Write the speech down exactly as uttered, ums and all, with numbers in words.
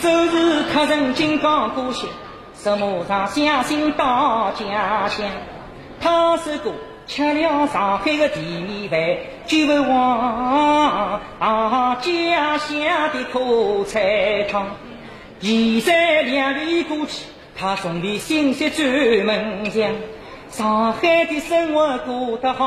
周日客人金刚故乡，什么上相信到家乡。他是个吃了上海的地米饭，就不忘啊家乡的口菜汤。现在两位过去，他送的信息专门讲，上海的生活过得好。